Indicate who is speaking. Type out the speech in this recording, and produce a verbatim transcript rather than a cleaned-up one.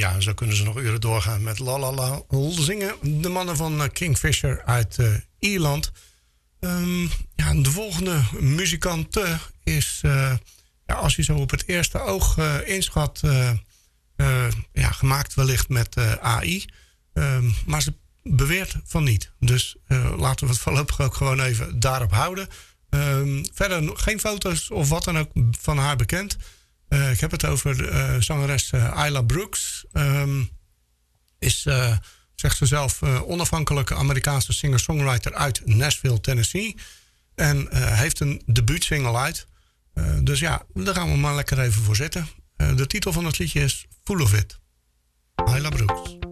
Speaker 1: ja, zo kunnen ze nog uren doorgaan met la la la zingen. De mannen van uh, Kingfisher uit uh, Ierland. Um, ja, de volgende muzikant uh, is, uh, ja, als je zo op het eerste oog uh, inschat, uh, uh, ja, gemaakt wellicht met uh, A I. Um, maar ze beweert van niet. Dus uh, laten we het voorlopig ook gewoon even daarop houden. Um, verder geen foto's of wat dan ook van haar bekend. Uh, ik heb het over de uh, zangeres uh, Isla Brooks. Um, is, uh, zegt ze zelf, uh, onafhankelijke Amerikaanse singer-songwriter uit Nashville, Tennessee. En uh, heeft een debuutsingle uit. Uh, dus ja, daar gaan we maar lekker even voor zitten. Uh, de titel van het liedje is Full of It. Isla Brooks.